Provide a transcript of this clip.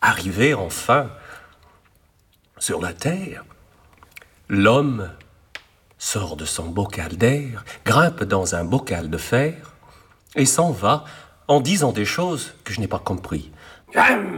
Arrivé enfin sur la terre, l'homme sort de son bocal d'air, grimpe dans un bocal de fer et s'en va en disant des choses que je n'ai pas compris.